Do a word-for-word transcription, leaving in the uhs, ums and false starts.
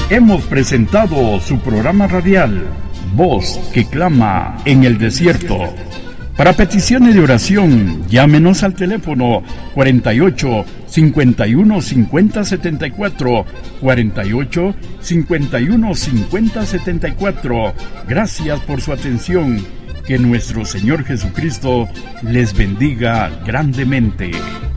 hemos presentado su programa radial, Voz que clama en el desierto. Para peticiones de oración, llámenos al teléfono cuarenta y ocho, cincuenta y uno, cincuenta, setenta y cuatro, cuarenta y ocho, cincuenta y uno, cincuenta, setenta y cuatro. Gracias por su atención. Que nuestro Señor Jesucristo les bendiga grandemente.